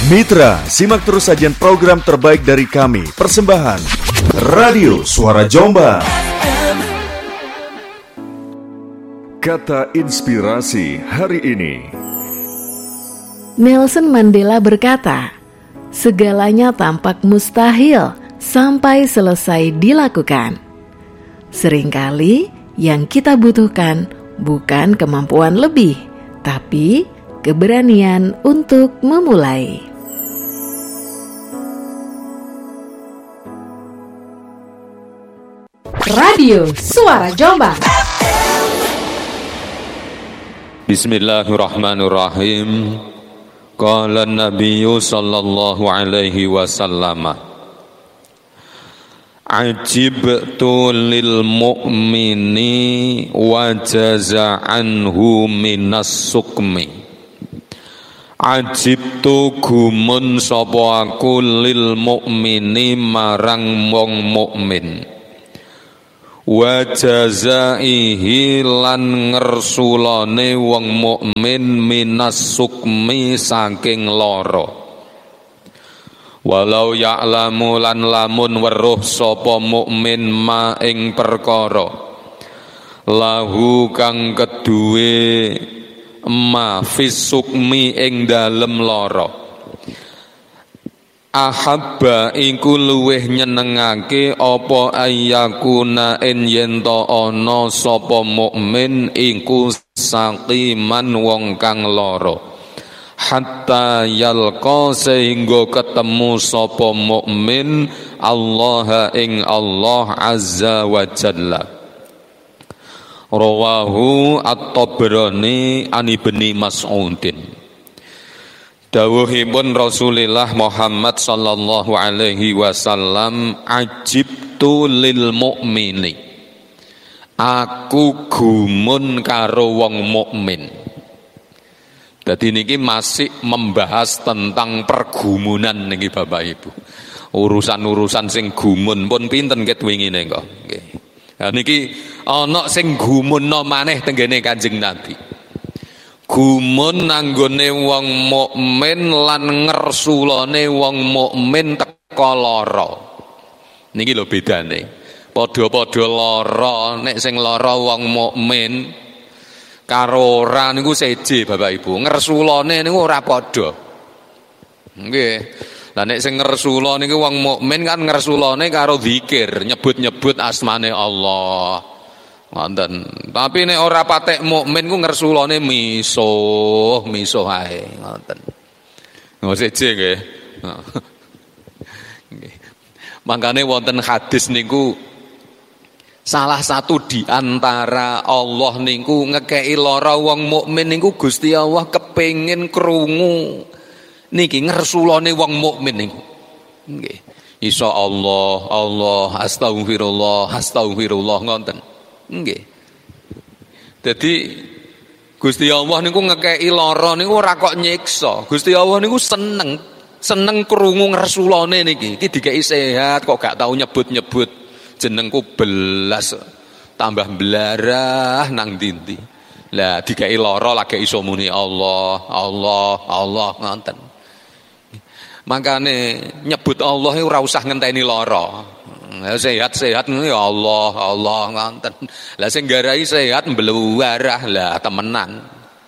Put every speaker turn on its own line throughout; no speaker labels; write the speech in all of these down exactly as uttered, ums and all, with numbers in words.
Mitra, simak terus sajian program terbaik dari kami. Persembahan Radio Suara Jombang. Kata inspirasi hari ini.
Nelson Mandela berkata, segalanya tampak mustahil sampai selesai dilakukan. Seringkali yang kita butuhkan bukan kemampuan lebih, tapi keberanian untuk memulai.
Radio Suara Jombang.
Bismillahirrahmanirrahim. Qala an-nabiyyu sallallahu alaihi wasallam, ajibtu lil mu'mini wa jaza'anhu minas sukmi. Ajibtu gumun sapa aku lil mu'mini marang wong mukmin, wa jazaihi lan ngersulane wong mukmin minas sukmi saking lara. Walau ya'lamu lan lamun weruh sapa mukmin ma ing perkara lahu kang keduwe ma fis sukmi ing dalem lara, ahabba iku luweh nyenengake apa ayyakuna en yen ta ana sapa mukmin iku saqiman wong kang lara, hatta yalqa sehingga ketemu sapa mukmin Allah ing Allah azza wa jalla. Rawahu at-Tabrani an Ibni Mas'udin. Dawuhipun Rasulullah Muhammad sallallahu alaihi wasallam, ajibtu lil mu'mini, aku gumun karo wong mukmin. Dadi niki masih membahas tentang pergumunan niki Bapak Ibu. Urusan-urusan sing gumun pun pinten ket wingine kok. Nggih. Nah niki ana sing gumunna maneh tenggene Kanjeng Nabi. Gumun nanggone wong mukmin lan ngersulane wong mukmin teka lara. Niki lho bedane. Padha-padha lara, nek sing lara wong mukmin karo ora niku seje Bapak Ibu. Ngersulane niku ora padha. Nggih. Lah nek sing ngersula niku wong mukmin kan ngersulane karo zikir, nyebut-nyebut asmane Allah. Ngoten. Tapi nek ora patek mukmin ku ngersulane misuh, misuh ae, ngoten. Nggih seje nggih. Nggih. Mangkane wonten hadis niku salah satu di antara Allah niku ngekeki lara wong mukmin niku Gusti Allah kepengin krungu niki ngersulane wong mukmin niku. Nggih. Insya Allah, Allah, astagfirullah, astagfirullah ngoten. Nggih. Dadi Gusti Allah niku ngekeki lara niku ora kok nyiksa. Gusti Allah niku seneng, seneng krungu ngersulane niki. Iki dikeki sehat kok gak tau nyebut-nyebut jenengku belas tambah blarah nang ndi-ndi. Lah dikeki lara lagi iso muni Allah, Allah, Allah ngoten. Makane nyebut Allah iku ora usah ngenteni lara. Sehat-sehat ya Allah, Allah ngoten. Lah sing garai sehat mbluwarah lah temenan.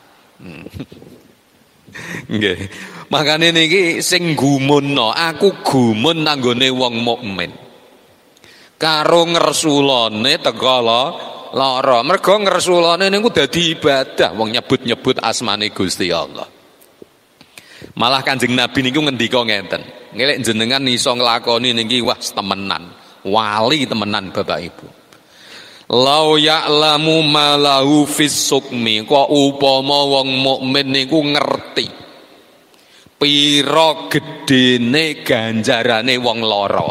Nggih. Makane niki sing gumunna, aku gumun nanggone wong mukmin. Karo ngersulane teka lara. Mergo ngersulane niku dadi ibadah wong nyebut-nyebut asmane Gusti Allah. Malah Kanjeng Nabi niku ngendika ngenten, ngelek jenengan iso nglakoni niki wah temenan, wali temenan Bapak Ibu. Lau ya'lamu ma lahu fis sukmi, kok upama wong mukmin niku ngerti pira gedene ganjarane wong lara.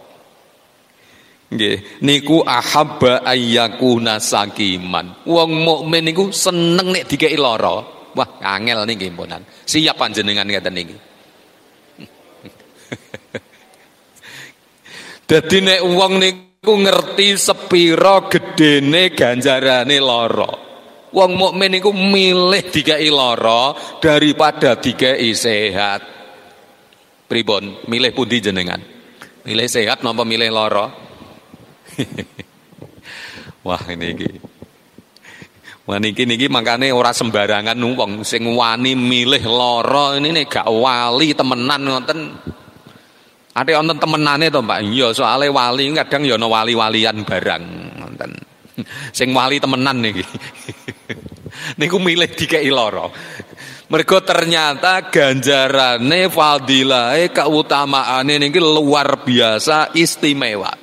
Nggih, niku ahabba ayyakuna sakiman. Wong mukmin niku seneng nek dikeki lara. Wah, angel niki mbonan. Siap panjenengan ngeten niki. Dadi nek wong niku ngerti sepira gedene ganjarane lara. Wong mukmin niku milih dikeki lara daripada dikeki sehat. Pripun? Milih pundi jenengan? Milih sehat napa milih lara? Wah ini iki. Wah niki niki makane ora sembarangan wong sing wani milih lara ini nek gak wali temenan ngoten. Ate wonten temenane to, Pak. Iya, soalé wali kadang ya ana wali-walian barang ngoten. Sing wali temenan niki. Niku milih dikeki lara. Mergo ternyata ganjarane, fadilahe, keutamaane niki luar biasa istimewa.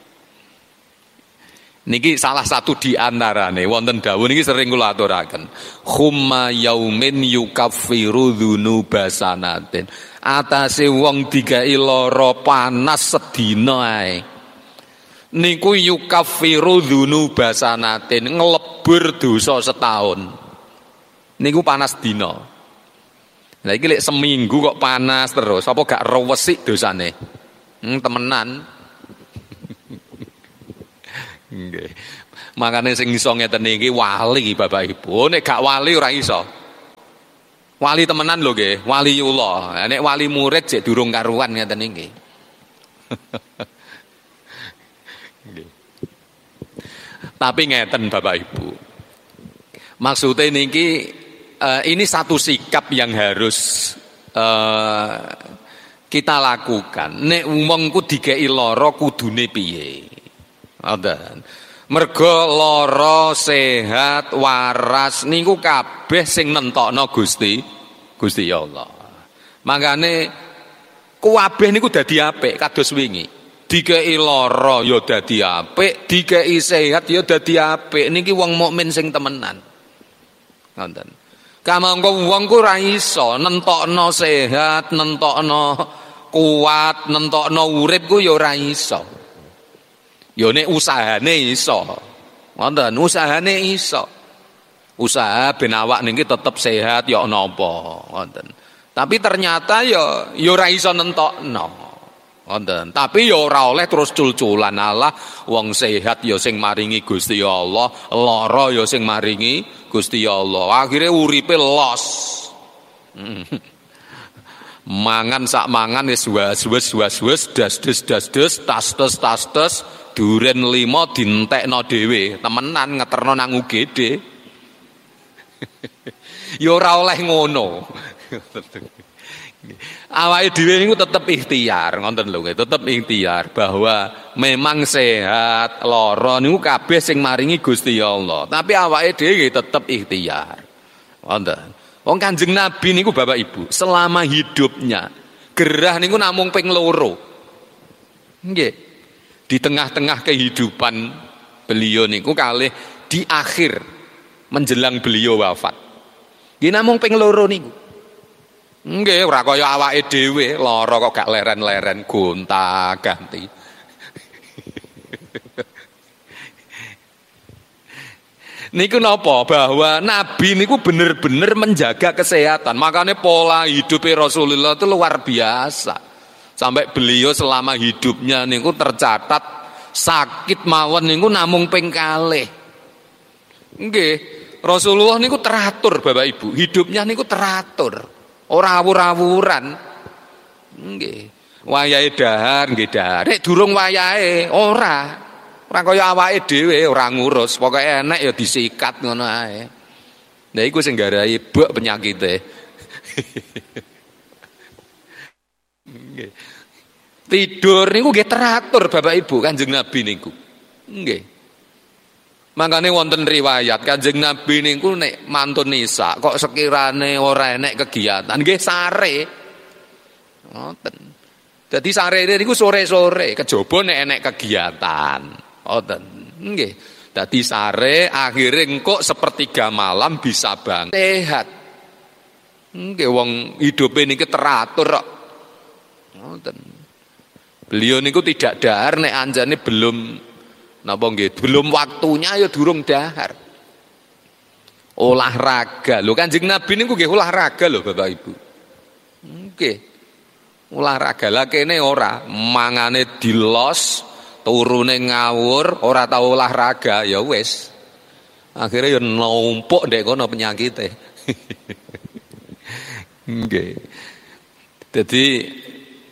Niki salah satu di antarane wonten dawuh niki sering kula aturaken. Khumma yaumin yukaffiru dzunuba sanatin. Atase wong digawe lara panas sedina ae. Niku yukaffiru dzunuba sanatin, nglebur dosa setahun. Niku panas dina. Lah iki lek seminggu kok panas terus, apa gak rewesik dosane? Hmm, temenan. Nggih. Makane sing iso ngeten iki wali Bapak Ibu. Nek gak wali ora iso. Wali temenan lho nggih, waliullah. Nek wali murid jek durung karuan ngeten iki. Nggih. Tapi ngeten Bapak Ibu. Maksudnya niki uh, ini satu sikap yang harus uh, kita lakukan. Nek wongku dikeki lara kudune piye? Ngoten. Mergo lara sehat waras niku kabeh sing nentokno Gusti Gusti Allah. Makane kabeh niku dadi apik kados wingi. Dikeki lara ya dadi apik, dikeki sehat ya dadi apik. Niki wong mukmin sing temenan. Ngoten. Kamangka wong ku ora iso nentokno sehat, nentokno kuat, nentokno urip ku ya ora iso. Ya nek usahane iso. Wonten usahane iso. Usaha ben awak niki tetep sehat ya napa, wonten. Tapi ternyata ya ya ora iso nentokno. Wonten. Tapi ya ora oleh terus cul-culan Allah, wong sehat ya sing maringi Gusti Allah, lara ya sing maringi Gusti Allah. Akhire uripe los. Mangan sak mangan wis was-was was-was das-des das-des tas-tes tas-tes duren lima dintekno dhewe, temenan ngeterno nang U G D. Ya ora oleh ngono. Awake dhewe niku tetep ikhtiar, ngoten lho, tetep ikhtiar bahwa memang sehat, lara niku kabeh sing maringi Gusti Allah. Tapi awake dhewe tetep ikhtiar. Wonten. Wong Kanjeng Nabi niku Bapak Ibu, selama hidupnya gerah niku namung ping loro. Nggih. Di tengah-tengah kehidupan beliau niku kalih di akhir menjelang beliau wafat. Nggih namung ping loro niku. Nggih, ora kaya awake dhewe, lara kok gak leren-leren gonta-ganti. Niku napa? Bahwa Nabi niku bener-bener menjaga kesehatan. Makanya pola hidupnya Rasulullah itu luar biasa. Sampai beliau selama hidupnya niku tercatat sakit mawon niku namung ping kalih. Nggih, Rasulullah niku teratur Bapak Ibu. Hidupnya niku teratur. Ora awur-awuran. Nggih. Wayahe dahar nggih dahar. Nek durung wayahe ora. Ora kaya awake dhewe ora ngurus, pokoke enek ya disikat ngono ae. Lah iku sing nggarai bok penyakite. Nggih. Tidur niku nggih teratur Bapak Ibu Kanjeng Nabi niku. Nggih. Mangkane wonten riwayat Kanjeng Nabi niku nek mantun nisa kok sekirane ora enek kegiatan nggih sare. Ngoten. Dadi sare niku sore-sore kejaba nek enek kegiatan. Ngoten. Nggih. Dadi sare akhire engko sepertiga malam bisa bang sehat. Nggih wong hidupe niki teratur kok. Ngoten. Beliau niku tidak dahar nek anjane belum napa nggih, belum waktunya ya durung dahar. Olahraga. Lho Kanjeng Nabi niku nggih olahraga lho Bapak Ibu. Nggih. Olahraga lah kene ora, mangane dilos, turune ngawur, ora tau olahraga ya wis. Akhirnya ya numpuk ndek kono penyakite. Nggih. Dadi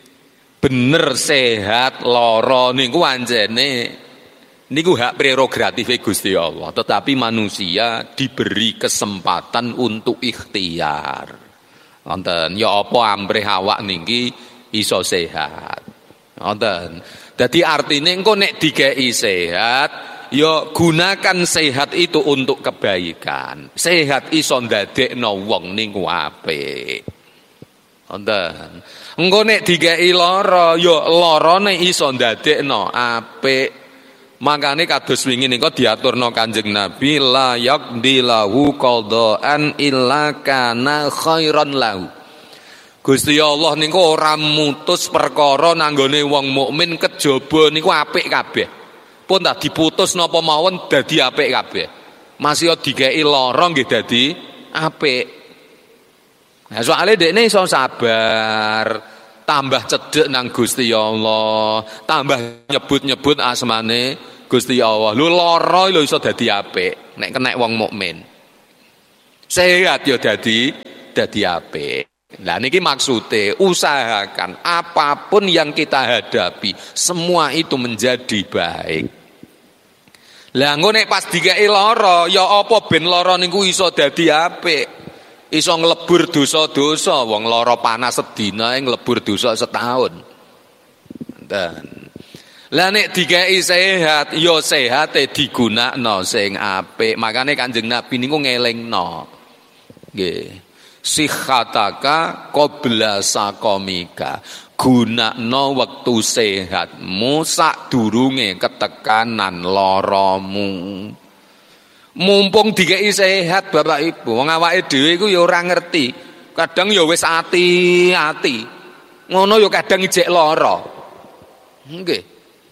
bener sehat lara niku anjene niku hak prerogatif Gusti Allah, tetapi manusia diberi kesempatan untuk ikhtiar. Wonten ya apa amrih awak niki iso sehat. Wonten. Dadi artine engko nek dikei sehat, ya gunakan sehat itu untuk kebaikan. Sehat iso ndadekno wong niku apik. Wonten. Engko nek dikei lara, ya larane iso ndadekno apik. Makane kados wingi nika diaturno Kanjeng Nabi la yaqdilahu qadaan illa kana khairan lahu. Gusti Allah niku ora mutus perkara nanggone wong mukmin kejaba niku apik kabeh. Pun tak diputus napa mawon dadi apik kabeh. Masih dikeki lara nggih dadi apik. Nah, soalnya dekne iso sabar, tambah cedhek nang Gusti Allah, tambah nyebut-nyebut asmane Gusti Allah. Lho lara lho iso dadi apik nek kena wong mukmin. Sehat ya dadi dadi apik. Lah niki maksude usahakan apapun yang kita hadapi semua itu menjadi baik. Lah engko nek pas dikeki lara ya apa ben lara niku iso dadi apik. Iso nglebur dosa-dosa, wong lara panas sedina nglebur dosa setahun. Enten. Lah nek dikeki sehat, ya sehate digunakno sing apik. Makane Kanjeng Nabi niku ngelingno. Nggih. Sikhataka qabla saqamika. Gunakno wektu sehatmu sadurunge ketekanan laramu. Mumpung dikeki sehat Bapak Ibu, wong awake dhewe iku ya ora ngerti. Kadang ya wis ati-ati. Ngono ya kadang ijek lara. Nggih.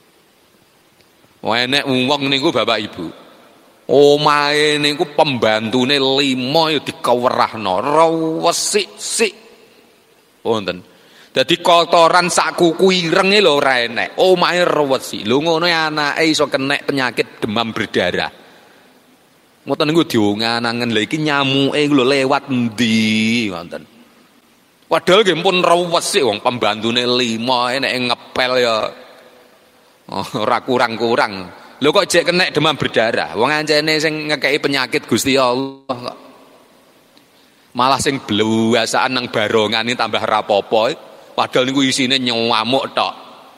Wah enek wong niku Bapak Ibu. Omahe niku pembantune lima ya dikewerahno, resik-sik. Wonten. Dadi kotoran sak kuku irenge lho ora enek. Omahe resik. Lho ngono anake iso kena penyakit demam berdarah. Ngoten niku diongan-angen lha iki nyamuke lho lewat endi ngoten. Padahal nggih pun resik wong pembantune lima enek ngepel ya ora kurang-kurang. Lho kok jek kena demam berdarah. Wong ancene sing ngekeki penyakit Gusti Allah kok. Malah sing bluwasaan nang barongan ini tambah rapopo. Padahal niku isine nyamuk tok.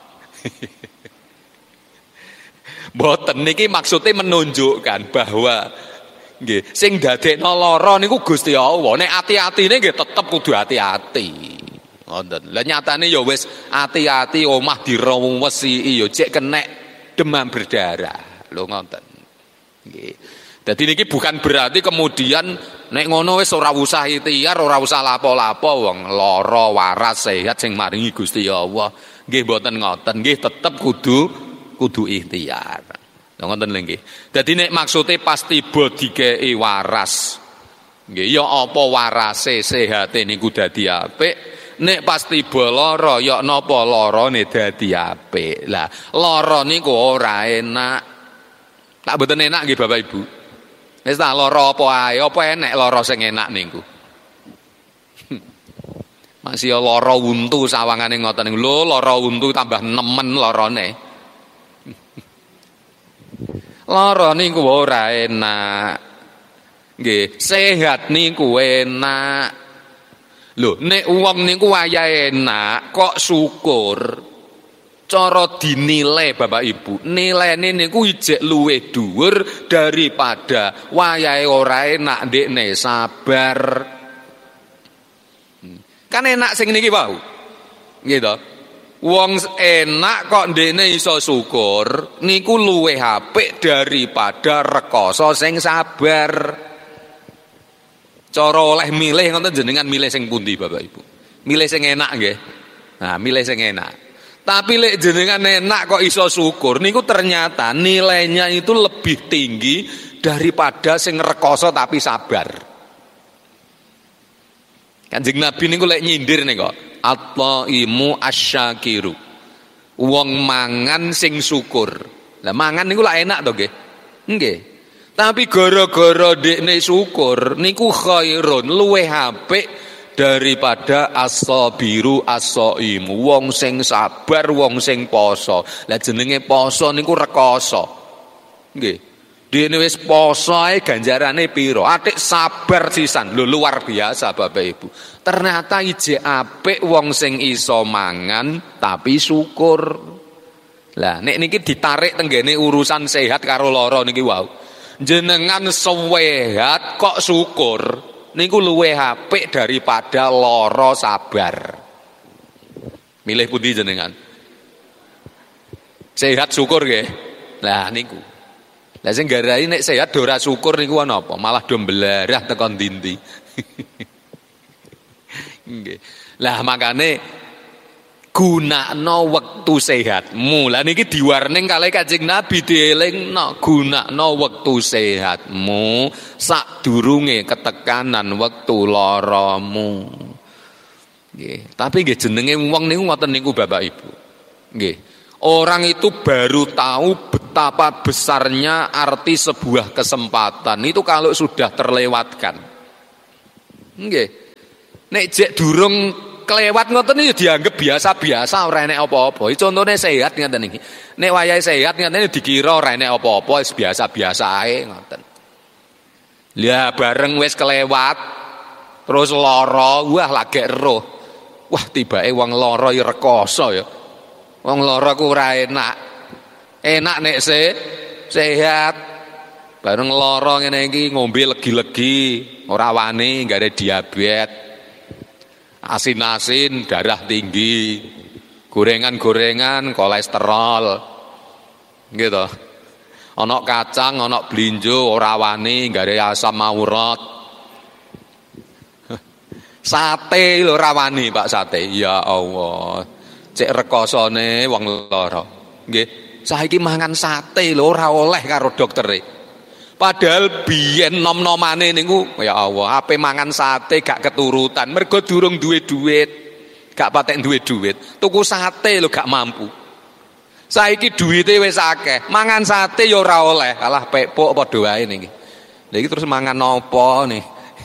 Mboten niki maksudnya menunjukkan bahwa nggih sing dadekno lara niku Gusti Allah. Nek ati-atine nggih tetep kudu ati-ati. Ngoten. Lah nyatane ya wis ati-ati omah dirawesi ya cek kena demam berdarah. Lho ngoten. Nggih. Dadi niki bukan berarti kemudian nek ngono wis ora usah ikhtiar, ora usah lapo-lapo wong lara waras sehat sing maringi Gusti Allah. Nggih mboten ngoten. Nggih tetep kudu kudu ikhtiar. Ngoten lho nggih. Dadi nek maksude pas tiba dikeki waras. Nggih ya apa warase sehate niku dadi apik. Nek pas tiba lara ya napa larane dadi apik. Lah lara niku ora enak. Tak mboten enak nggih Bapak Ibu. Wis ta lara apa ae, apa enek lara sing enak niku. Masih lara untu sawangane ngoten niku. Lho lara untu tambah nemen larane. Lara niku ora enak. Nggih, sehat niku enak. Lho, nek wong niku wayahe enak kok syukur. Cara dinilai Bapak Ibu, nilainya niku ijek luwih dhuwur daripada wayahe ora enak ndekne sabar. Kan enak sing niki wau. Nggih to? Wong enak kok ndekne iso syukur, niku luwih apik daripada rekoso sing sabar. Cara oleh milih ngoten jenengan milih sing pundi Bapak Ibu? Milih sing enak nggih. Nah, milih sing enak. Tapi lek jenengan enak kok iso syukur, niku ternyata nilainya itu lebih tinggi daripada sing rekoso tapi sabar. Kanjeng Nabi niku lek nyindir niku, at-thaimu asyakiru. Wong mangan sing syukur. Lah mangan niku lak enak to nggih? Nggih. Tapi gara-gara dekne syukur niku khairun luwih apik daripada as-sabiru as-shaimu, wong sing sabar, wong sing poso. Lah jenenge poso niku rekoso. Nggih. Dene wis poso ae ganjarane piro? Atik sabar sisan. Lho luar biasa Bapak Ibu. Ternyata ijek apik wong sing iso mangan tapi syukur. Lah nek niki ditarik tenggene urusan sehat karo lara niki wau. Jenengan sehat kok syukur niku luwih apik daripada lara sabar. Milih pundi jenengan? Sehat syukur nggih. Lah niku. Lah sing garai nek sehat ora syukur niku ana apa? Malah do mblarah tekan ndi-ndi. Nggih. Lah makane gunakno wektu sehatmu. Lah niki diwarning kalih Kanjeng Nabi dielingno, gunakno wektu sehatmu sadurunge ketekanan wektu laramu. Nggih. Tapi nggih jenenge wong niku ngoten niku Bapak Ibu. Nggih. Orang itu baru tahu betapa besarnya arti sebuah kesempatan itu kalau sudah terlewatkan. Nggih. Nek jek durung kelewat ngoten iki dianggap biasa-biasa ora enek apa-apa. Contone sehat ngoten iki. Nek wayahe sehat ngoten dikira ora enek apa-apa, wis biasa-biasa ae ngoten. Lah bareng wis kelewat terus lara, wah lagek eruh. Wah tibake wong lara ya rekoso ya. Wong lara ku ora enak. Enak nek se sehat. Bareng lara ngene iki ngombe legi-legi, ora wani gare diabetes. Asin-asin, darah tinggi. Gorengan-gorengan, kolesterol. Gitu. Ana kacang, ana blinjo, ora wani gare asam urat. Sate lho ora wani, Pak, sate. Ya Allah. Cek rekosone wong lara. Nggih, saiki mangan sate lho ora oleh karo doktere. Padahal biyen nom-nomane niku ya Allah, ape mangan sate gak keturutan, mergo durung duwe duit. Gak patek duwe duit, tuku sate lho gak mampu. Saiki duwite wis akeh, mangan sate ya ora oleh, alah pepuk padha wae niki. Lha iki terus mangan napa nih?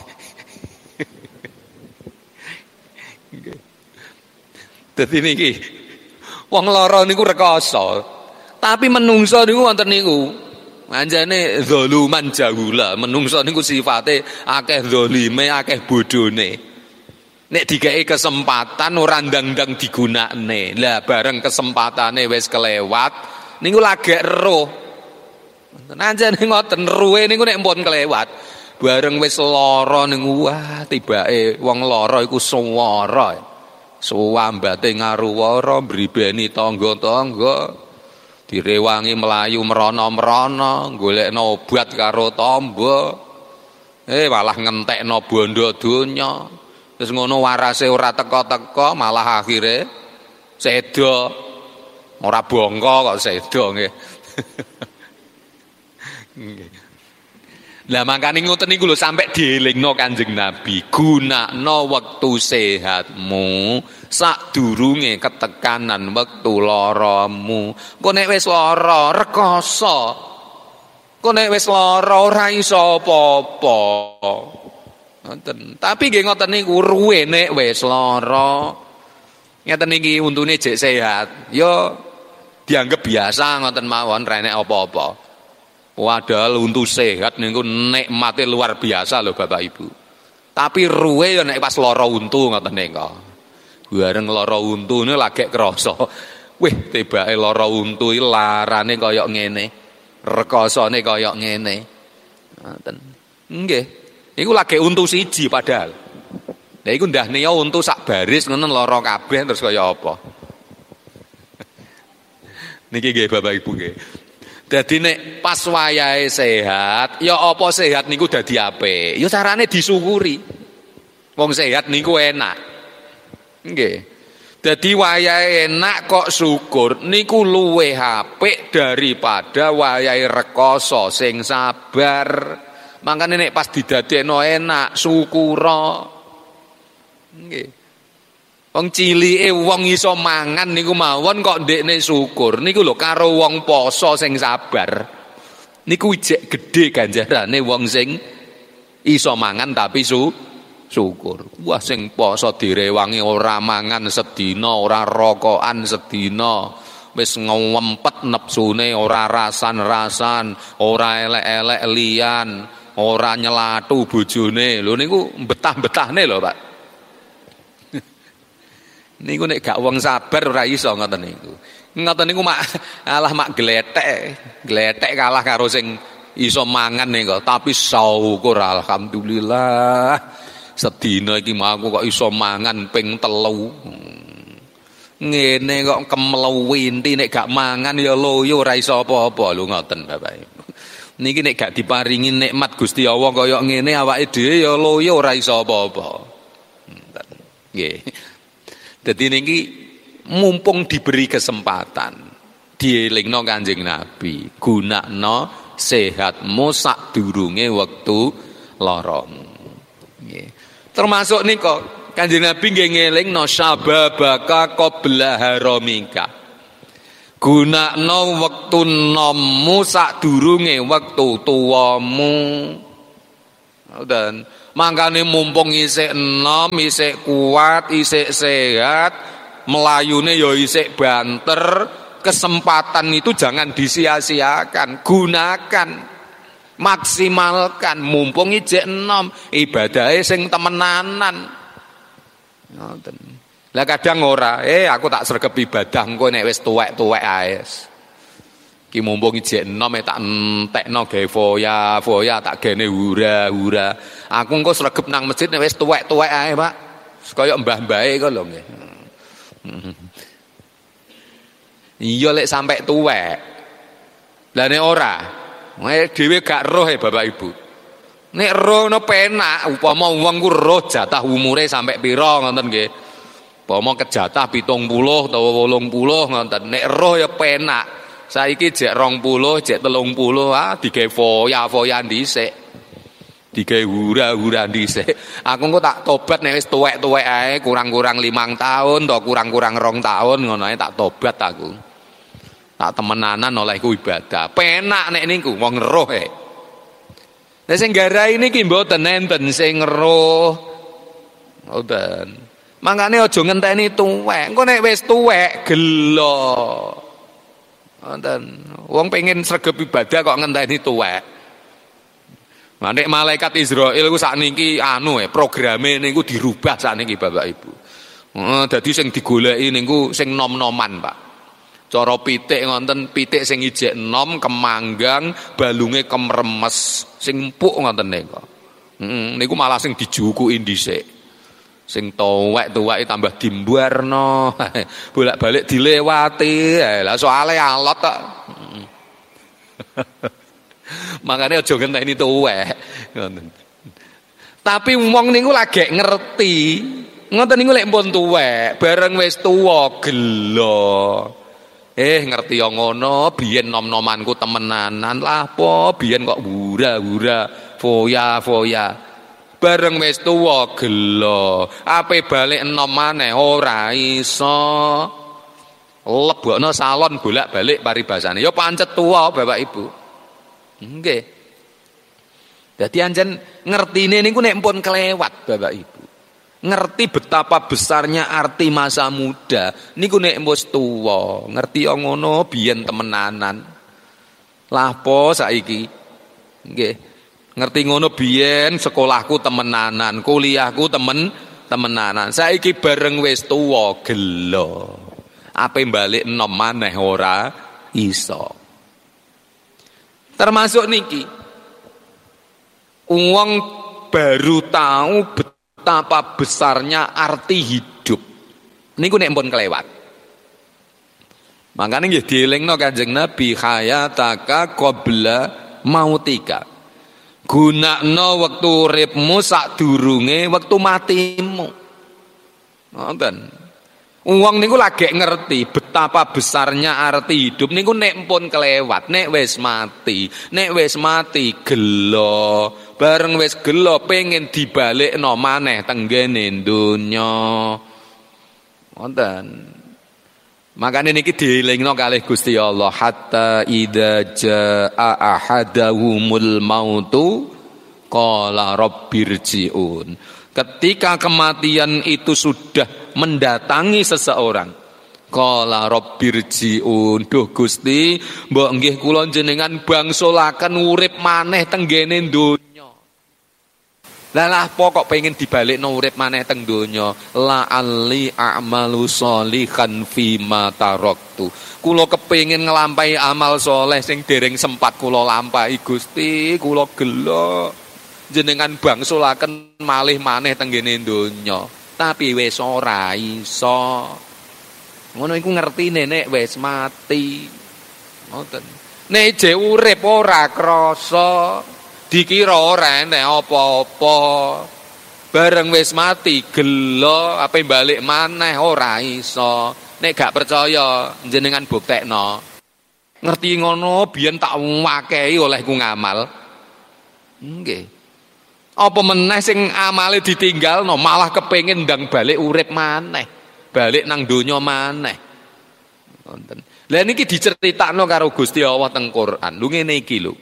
Dadi niki wong lara niku rekoso. Tapi menungso niku wonten niku. Anjane zaluman jahula, menungso niku sifate akeh zalime, akeh bodhone. Nek digawe kesempatan ora ndang-ndang digunakne. Lah bareng kesempatane wis kelewat niku lagek eruh. Anjane ngoten ruwe niku nek mpun kelewat. Bareng wis lara niku wah tibake wong lara iku swara. Suwambate ngaruwara mbribeni tangga-tangga direwangi melayu merana-merana golekno obat karo tamba eh malah ngentekno bondo donya terus ngono warase ora teka-teka malah akhire sedo ora bongko kok sedo nggih. Nggih. Lah makane ngoten niku lho sampe dielingno Kanjeng Nabi, gunakno wektu sehatmu sadurunge ketekanan wektu laramu. Engko nek wis lara rekoso. Engko nek wis lara ora iso apa-apa. Ngoten. Tapi nggih ngoten niku ruwe nek wis lara. Ngeten iki untune jek sehat. Ya dianggap biasa ngoten mawon ra enek apa-apa. Padahal untuk sehat niku nikmate luar biasa loh Bapak Ibu. Tapi ruwe ya nek pas lara untu ngoten niku. Bareng lara untu niku lagek krasa. Wih, tibake lara untu iki larane kaya ngene. Rekosane kaya ngene. Ngoten. Nggih. Iku lagek untu siji padahal. Lah iku ndahne ya untu sak baris ngono lara kabeh terus kaya apa. Niki nggih Bapak Ibu nggih. Dadi nek pas wayahe sehat, ya apa sehat niku dadi apik. Ya carane disyukuri. Wong sehat niku enak. Nggih. Dadi wayahe enak kok syukur niku luwih apik daripada wayahe rekoso sing sabar. Mangkane nek pas didadekno enak syukura. Nggih. Wong cilike wong iso mangan niku mawon kok ndekne syukur. Niku lho karo wong poso sing sabar. Niku ijek gedhe ganjarane wong sing iso mangan tapi su syukur. Wah sing poso direwangi ora mangan sedina, ora rokokan sedina, wis ngempet nepsune, ora rasan-rasan, ora elek-elek liyan, ora nyelatu bojone. Lho niku betah-betahne lho, Pak. Niku nek gak wong sabar ora iso ngoten niku. Ngoten niku mak alah mak gletek, gletek kalah karo sing iso mangan niku. Tapi syukur alhamdulillah. Sedina iki aku kok iso mangan ping telu. Ngene kok kemlewinti nek gak mangan ya loyo ora iso apa-apa lho ngoten Bapak Ibu. Niki nek gak diparingi nikmat Gusti Allah kaya ngene awake dhewe ya loyo ora iso apa-apa. Nggih. Dadi niki mumpung diberi kesempatan dielingno Kanjeng Nabi, gunakno sehatmu sadurunge wektu laramu. Nggih. Termasuk nika Kanjeng Nabi nggih ngelingno syababaka qabla haramika. Gunakno wektu nommu sadurunge wektu tuwamu. Dan mangkane mumpung isih enom, isih kuat, isih sehat, melayune ya isih banter, kesempatan itu jangan disia-siakan, gunakan, maksimalkan mumpung isih enom, ibadahe sing temenanan. Ngoten. Lah kadang ora, eh aku tak sregep ibadah engko nek wis tuwek-tuwek ae. Ki mumpung isih enom tak entekno gawe foya-foya tak gene hura-hura. Aku engko sregep nang masjid nek wis tuwek-tuwek ae, Pak. Kaya mbah-mbahe kok lho nggih. Iya lek sampai tuwek. Lah nek ora, nek dhewe gak roh e Bapak Ibu. Nek roh no penak, upama wong ku roh jatah umure sampai pira ngoten nggih. Upama kejatah pitung puluh utawa wolung puluh ngoten. Nek roh ya penak. Saiki jek rong puluh, jek telung puluh, ah digawe foya-foya dhisik. Digawe hura-hura dhisik. Aku engko tak tobat nek wis tuwek-tuwek ae, kurang-kurang limang tahun atau kurang-kurang rong tahun ngono ae tak tobat aku. Tak temenanan oleh iku ibadah. Penak nek niku wong roh e. Nek sing garai niki mboten enten sing roh. Mboten. Mangkane aja ngenteni tuwek. Engko nek wis tuwek gelo. Wonten wong pengen sregep ibadah kok ngenteni tuwek. Nah, nek malaikat Israil ku sakniki anu e programe niku dirubah sakniki Bapak Ibu. Heeh, dadi sing digoleki niku sing nom-noman, Pak. Cara pitik ngoten, pitik sing ijek enom, kemanggang, balunge kemremes, sing empuk ngoten niku. Heeh, niku malah sing dijukuki dhisik. Sing tuwek-tuweke tambah dimbuarno, bolak-balik dilewati. Lah soale alot kok. Makane aja ngenteni tuwek. Ngoten. Tapi wong niku lagi ngerti. Ngoten niku lek pun tuwek, bareng wis tuwa gelo. Eh ngerti yo ngono, biyen nom-nomanku temenanan. Lah apa biyen kok hura-hura, foya-foya. Bareng wis tuwa gelo, ape balik enom maneh ora iso. Lebokno salon bolak-balik paribasane. Ya pancet tuwa Bapak Ibu. Nggih. Dadi anjen ngertine niku nek pun kelewat Bapak Ibu. Ngerti betapa besarnya arti masa muda niku nek wis tuwa, ngerti yo ngono biyen temenanan. Lah apa saiki? Nggih. Ngerti ngono biyen sekolahku temenanan, kuliahku temen temenanan. Saiki bareng wis tuwa gelo. Ape balik enom maneh ora iso. Termasuk niki. Wong baru tahu betapa besarnya arti hidup. Niku nek pun kelewat. Makane nggih dielingno Kanjeng Nabi, hayataka qabla mautika. Gunakno wektu uripmu sadurunge wektu matimu. Ngoten. Wong niku lagi ngerti betapa besarnya arti hidup niku nek pun kelewat, nek wis mati, nek wis mati gelo, bareng wis gelo pengen dibalekno maneh tenggene donya. Ngoten. Makane niki dielingno kalih Gusti Allah, hatta idza jaa ahadahumul mautu qala rabbirji'un. Ketika kematian itu sudah mendatangi seseorang, qala rabbirji'un, duh Gusti, mbok nggih kula jenengan bangsulaken urip maneh teng ngene donya. Lah lah pokok pengen dibalikno urip maneh teng donya, la alli a'malu sholihan fima taraktu. Kula kepengin nglampahi amal soleh sing dereng sempat kula lampahi Gusti, kula gelo jenengan bangsulaken malih maneh teng ngene donya, tapi wis ora iso. Ngono iku ngertine nek wis mati. Ngoten. Nek je urip ora krasa, dikira ora enek apa-apa. Bareng wis mati gelo ape balik maneh ora iso. Nek gak percaya jenengan buktekno. Ngerti ngono biyen tak wakehi olehku ngamal. Nggih. Apa meneh sing amale ditinggalno malah kepengin ndang balik urip maneh, balik nang donya maneh. Wonten. Lah niki diceritakno karo Gusti Allah teng Quran. Lho ngene iki lho.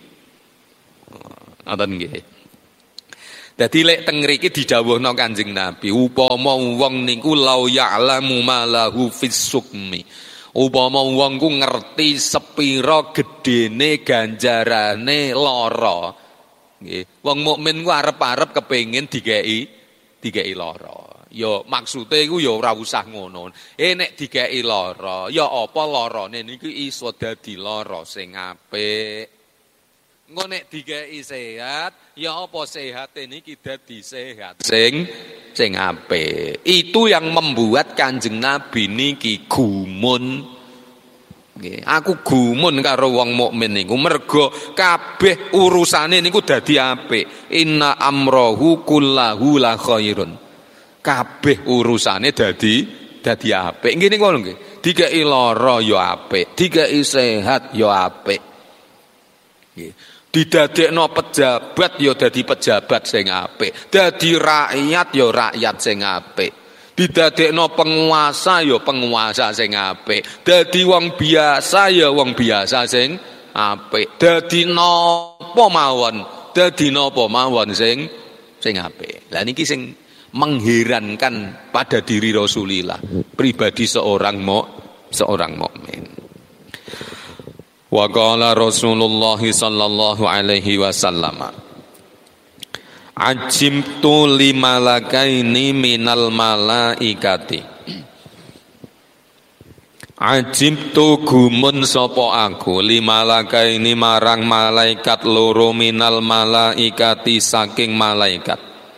Ngoten nggih. Dadi lek teng mriki didhawuhno Kanjeng Nabi, upama wong niku lau ya'lamu ma lahu fis sukmi. Upama wong ku ngerti sepira gedene ganjarane lara. Wong mukmin ku arep-arep kepengin dikeki dikeki lara. Ya maksude iku ya ora usah ngono. Eh nek dikeki lara, ya apa larane niku iso dadi lara sing apik. Engko nek dikeki sehat, ya apa sehate niki dadi sehat sing sing apik. Itu yang membuat Kanjeng Nabi niki gumun. Nggih, aku gumun karo wong mukmin niku mergo kabeh urusane niku dadi apik. Inna amrohu kullahu la khairun. Kabeh urusane dadi dadi apik. Ngene ngono nggih. Dikeki lara ya apik, dikeki sehat ya apik. Nggih. Didadekno pejabat ya dadi pejabat sing apik, dadi rakyat ya rakyat sing apik. Didadekno penguasa ya penguasa sing apik, dadi wong biasa ya wong biasa sing apik, dadi napa mawon dadi napa mawon sing sing apik. Lah niki sing mengherankan pada diri Rasulillah, pribadi seorang mu, seorang mukmin. Wa qala Rasulullah sallallahu alaihi wasallam, ajimtu limalakaini minal malaikati. Ajimtu gumun sapa aku limalakaini marang malaikat loro minal malaikati saking malaikat.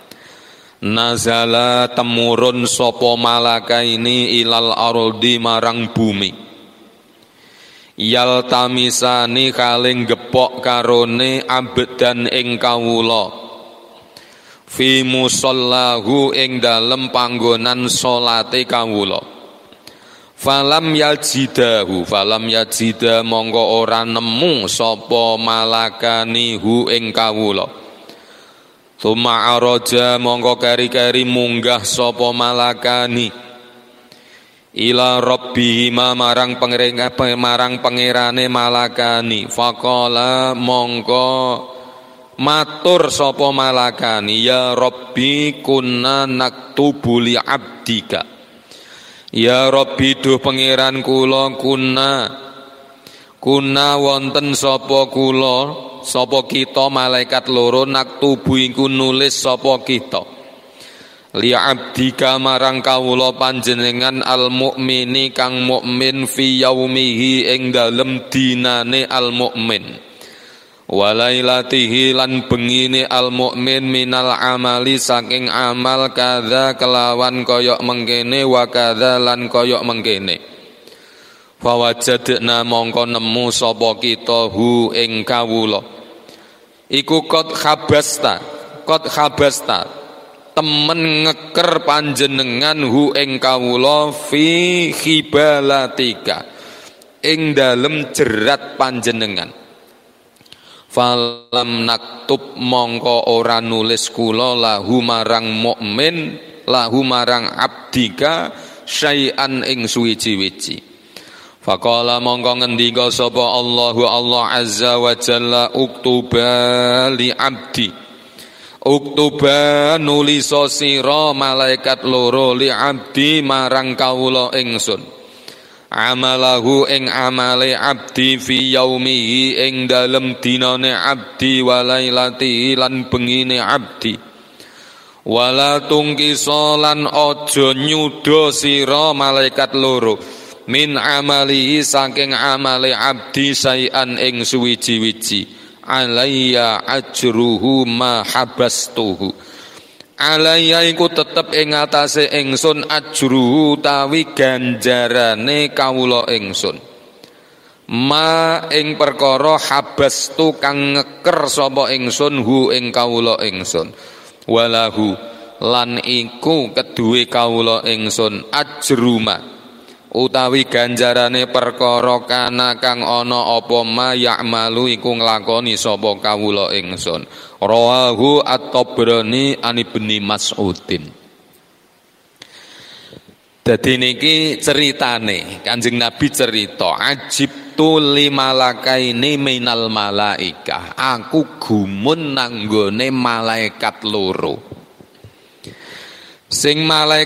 Nazala temurun sapa malakaini ilal ardi marang bumi. Yal tamisani kaling gepok karone abdan ing kawula. Fi musallahu ing dalem panggonan salate kawula. Falam yajidahu, falam yajida mongko ora nemu sapa malakani hu ing kawula. Tsumma araja mongko kari-kari munggah sapa malakani ila rabbihi marang pangeran marang pangerane malakani. Faqala mongko matur sapa malakani, ya Rabbi kunna naktubu li abdika. Ya Rabbi duh pangeran kula kunna kunna wonten sapa kula sapa kita malaikat loro naktubu iku nulis sapa kita li abdika marang kawula panjenengan al mukmini kang mukmin fi yaumihi ing dalem dinane al mukmin. Walailatihi lan bengine al mukmin minal amali saking amal kadza kelawan koyok mengkene wa kadza lan koyok mengkene. Fawajadna mongko nemu sapa kita hu ing kawula iku qad khabasta qad khabasta temen ngeker panjenengan hu ing kawula fi khibalatika ing dalem jerat panjenengan. Falam naktub mongko ora nulis kula lahu marang mukmin lahu marang abdika syai'an ing suwiji-wiji. Faqala mongko ngendika sapa Allahu Allah azza wa jalla uktuba li abdi Uktuba nuliso sira malaikat loro li abdi marang kawula ingsun. Amalahu ing amale abdi fi yaumihi ing dalem dinane abdi walailati lan bengine abdi. Wala tungkisa lan aja nyuda sira malaikat loro min amalihi saking amale abdi sayan ing suwiji-wiji. Alayya ajruhu ma habastuhu. Alayya iku tetep ing atase ingsun ajruhu tawi ganjarane kawula ingsun. Ma ing perkara habastu kang ngeker sapa ingsun hu ing kawula ingsun. Walahu lan iku keduwe kawula ingsun ajruma utawi ganjarane perkara kana kang ana apa ma ya'malu iku nglakoni sapa kawula ingsun. Rawahu at-Tabrani an Ibni Mas'udin. Dadi niki ceritane Kanjeng Nabi cerita ajibtu limalakaini minal malaikah. Aku gumun nanggone malaikat loro. Sing malaikat